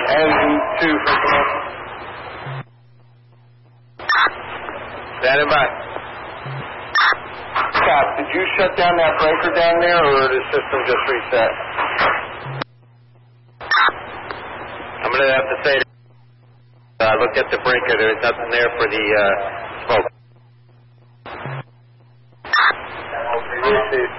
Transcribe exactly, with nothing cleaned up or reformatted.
A E two for command. Standing by. Scott, did you shut down that breaker down there, or did the system just reset? I'm going to have to say, I uh, looked at the breaker. There's nothing there for the uh, smoke. This is